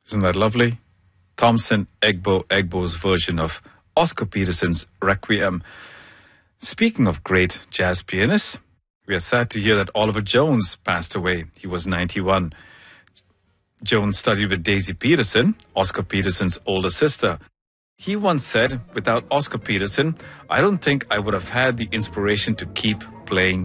Isn't that lovely? Thompson Egbo's version of Oscar Peterson's Requiem. Speaking of great jazz pianists, we are sad to hear that Oliver Jones passed away. He was 91. Jones studied with Daisy Peterson, Oscar Peterson's older sister. He once said, without Oscar Peterson, I don't think I would have had the inspiration to keep playing